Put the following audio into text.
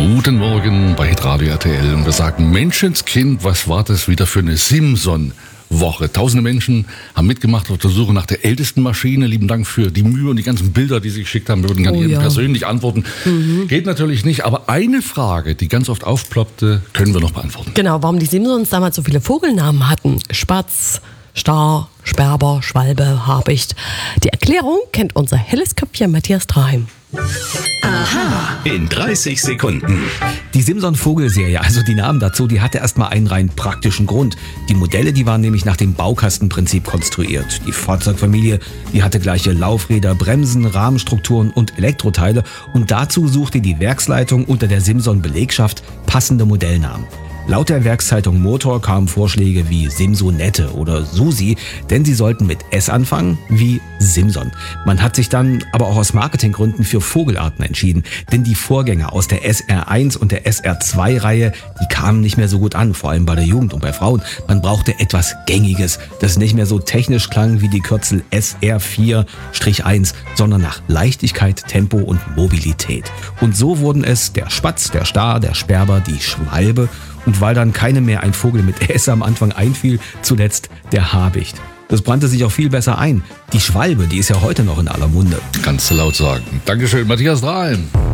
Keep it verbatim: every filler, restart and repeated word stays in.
Guten Morgen bei Hitradio R T L. Und wir sagen, Menschenskind, was war das wieder für eine Simson-Woche? Tausende Menschen haben mitgemacht auf der Suche nach der ältesten Maschine. Lieben Dank für die Mühe und die ganzen Bilder, die Sie geschickt haben. Wir würden gerne Oh, jedem ja. persönlich antworten. Mhm. Geht natürlich nicht, aber eine Frage, die ganz oft aufploppte, können wir noch beantworten. Genau, warum die Simpsons damals so viele Vogelnamen hatten. Spatz, Star, Sperber, Schwalbe, Habicht. Die Erklärung kennt unser helles Köpfchen Matthias Draheim. Aha, in dreißig Sekunden. Die Simson-Vogelserie, also die Namen dazu, die hatte erstmal einen rein praktischen Grund. Die Modelle, die waren nämlich nach dem Baukastenprinzip konstruiert. Die Fahrzeugfamilie, die hatte gleiche Laufräder, Bremsen, Rahmenstrukturen und Elektroteile. Und dazu suchte die Werksleitung unter der Simson-Belegschaft passende Modellnamen. Laut der Werkszeitung Motor kamen Vorschläge wie Simsonette oder Susi, denn sie sollten mit S anfangen wie Simson. Man hat sich dann aber auch aus Marketinggründen für Vogelarten entschieden, denn die Vorgänger aus der S R eins und der S R zwei Reihe, die kamen nicht mehr so gut an, vor allem bei der Jugend und bei Frauen. Man brauchte etwas Gängiges, das nicht mehr so technisch klang wie die Kürzel S R vier eins, sondern nach Leichtigkeit, Tempo und Mobilität. Und so wurden es der Spatz, der Star, der Sperber, die Schwalbe und weil dann keine mehr ein Vogel mit S am Anfang einfiel, zuletzt der Habicht. Das brannte sich auch viel besser ein. Die Schwalbe, die ist ja heute noch in aller Munde. Kannst du laut sagen. Dankeschön, Matthias Draheim.